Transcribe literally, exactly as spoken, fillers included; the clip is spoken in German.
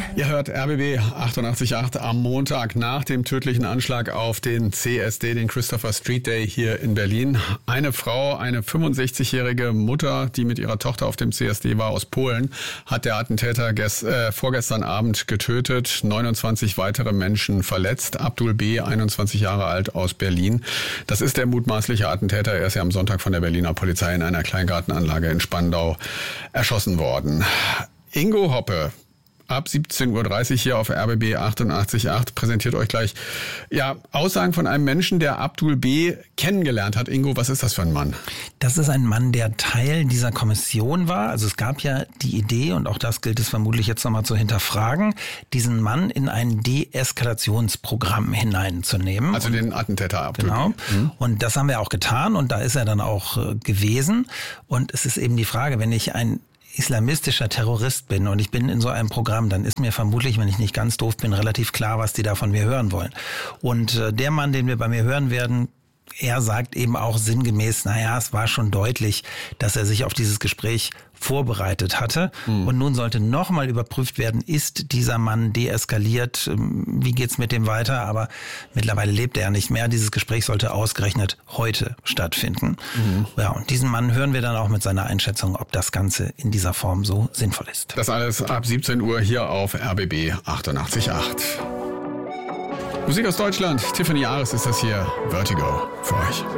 Ihr hört R B B achtundachtzig Komma acht am Montag nach dem tödlichen Anschlag auf den C S D, den Christopher Street Day hier in Berlin. Eine Frau, eine fünfundsechzigjährige Mutter, die mit ihrer Tochter auf dem C S D war, aus Polen, hat der Attentäter ges- äh, vorgestern Abend getötet, neunundzwanzig weitere Menschen verletzt. Abdul B., einundzwanzig Jahre alt, aus Berlin. Das ist der mutmaßliche Attentäter. Er ist ja am Sonntag von der Berliner Polizei in einer Kleingartenanlage in Spandau erschossen worden. Ingo Hoppe, ab siebzehn Uhr dreißig hier auf R B B achtundachtzig Komma acht präsentiert euch gleich ja Aussagen von einem Menschen, der Abdul B. kennengelernt hat. Ingo, was ist das für ein Mann? Das ist ein Mann, der Teil dieser Kommission war. Also es gab ja die Idee, und auch das gilt es vermutlich jetzt nochmal zu hinterfragen, diesen Mann in ein Deeskalationsprogramm hineinzunehmen. Also den Attentäter Abdul Genau. B. Mhm. Und das haben wir auch getan, und da ist er dann auch äh, gewesen. Und es ist eben die Frage, wenn ich ein islamistischer Terrorist bin und ich bin in so einem Programm, dann ist mir vermutlich, wenn ich nicht ganz doof bin, relativ klar, was die da von mir hören wollen. Und äh, der Mann, den wir bei mir hören werden, er sagt eben auch sinngemäß, naja, es war schon deutlich, dass er sich auf dieses Gespräch vorbereitet hatte. Mhm. Und nun sollte nochmal überprüft werden, ist dieser Mann deeskaliert? Wie geht's mit dem weiter? Aber mittlerweile lebt er nicht mehr. Dieses Gespräch sollte ausgerechnet heute stattfinden. Mhm. Ja, und diesen Mann hören wir dann auch mit seiner Einschätzung, ob das Ganze in dieser Form so sinnvoll ist. Das alles ab siebzehn Uhr hier auf R B B achtundachtzig Komma acht. Musik aus Deutschland, Tiffany Ares ist das hier, Vertigo für euch.